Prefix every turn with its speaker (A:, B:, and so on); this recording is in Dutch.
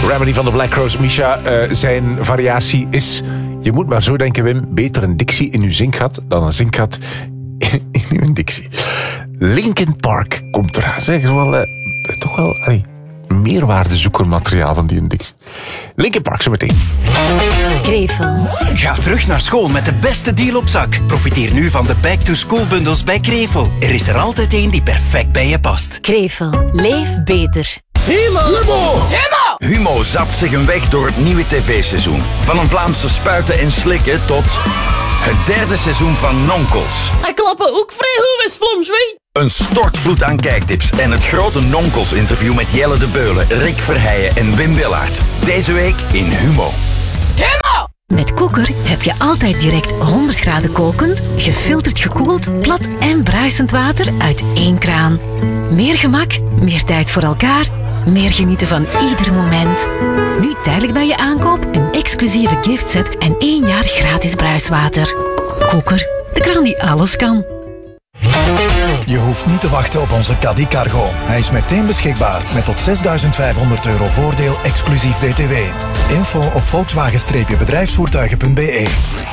A: Remedy van de Black Crowes. Misha, zijn variatie is... Je moet maar zo denken, Wim. Beter een Dixie in uw zinkgat dan een zinkgat in uw Dixie. Linkin Park komt eraan. Zeg, toch wel meerwaardezoekermateriaal van die een Dixie. Linkin Park zo meteen.
B: Krevel.
C: Ga terug naar school met de beste deal op zak. Profiteer nu van de back-to-school bundels bij Krevel. Er is er altijd één die perfect bij je past.
B: Krevel. Leef beter.
D: Humo zapt zich een weg door het nieuwe tv-seizoen. Van een Vlaamse spuiten en slikken tot het derde seizoen van Nonkels.
E: Hij klappen ook vrij goed is Vlaams, wie?
D: Een stortvloed aan kijktips en het grote Nonkels-interview met Jelle de Beulen, Rick Verheijen en Wim Willaert. Deze week in Humo.
B: Met Koeker heb je altijd direct 100 graden kokend, gefilterd gekoeld, plat en bruisend water uit één kraan. Meer gemak, meer tijd voor elkaar, meer genieten van ieder moment. Nu tijdelijk bij je aankoop een exclusieve giftset en 1 jaar gratis bruiswater. Koeker, de kraan die alles kan.
F: Je hoeft niet te wachten op onze Caddy Cargo. Hij is meteen beschikbaar met tot €6.500 voordeel exclusief BTW. Info op Volkswagen-bedrijfsvoertuigen.be.